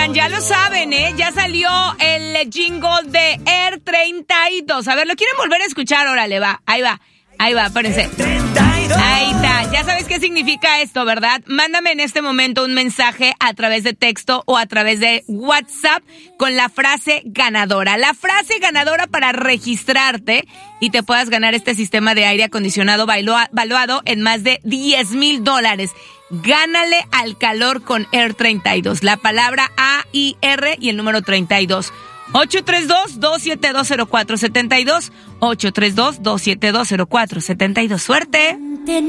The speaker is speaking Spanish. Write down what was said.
Oigan, ya lo saben, ya salió el jingle de Air 32. A ver, ¿lo quieren volver a escuchar? Órale, va, espérense. Ahí está, ya sabes qué significa esto, ¿verdad? Mándame en este momento un mensaje a través de texto o a través de WhatsApp con la frase ganadora. La frase ganadora para registrarte y te puedas ganar este sistema de aire acondicionado valuado en más de $10,000. Gánale al calor con Air 32. La palabra AIR y el número 32. 832-272-0472. 832-272-0472. ¡Suerte!